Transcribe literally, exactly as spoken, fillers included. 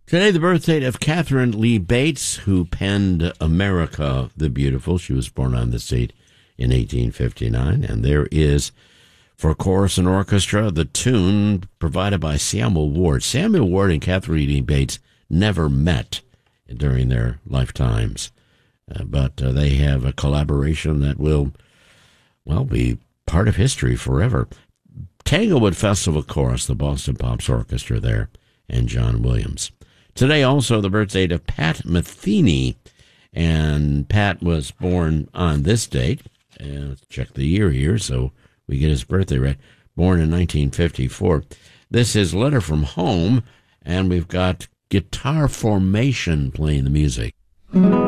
Today, the birthday of Catherine Lee Bates, who penned America the Beautiful. She was born on this date in eighteen fifty-nine. And there is, for chorus and orchestra, the tune provided by Samuel Ward. Samuel Ward and Catherine Lee Bates never met during their lifetimes. Uh, but uh, they have a collaboration that will, well, be part of history forever. Tanglewood Festival Chorus, the Boston Pops Orchestra there, and John Williams. Today also the birthday of Pat Metheny, and Pat was born on this date. Uh, let's check the year here so we get his birthday right. Born in nineteen fifty-four. This is Letter from Home, and we've got Guitar Formation playing the music.